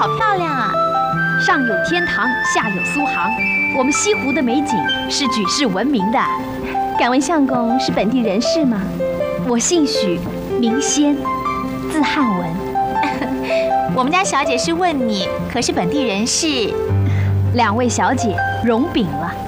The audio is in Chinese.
好漂亮啊！ 上有天堂，下有苏杭，我们西湖的美景是举世闻名的。 敢问相公是本地人士吗？ 我姓许，名仙，字汉文。 我们家小姐是问你，可是本地人士？ 两位小姐容禀了。